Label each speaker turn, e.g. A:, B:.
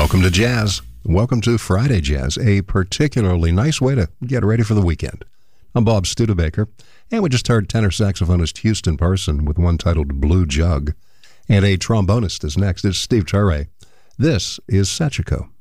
A: Welcome to Jazz. Welcome to Friday Jazz, a particularly nice way to get ready for the weekend. I'm Bob Studebaker, and we just heard tenor saxophonist Houston Parson with one titled Blue Jug. And a trombonist is next. It's Steve Turre. This is Sachiko.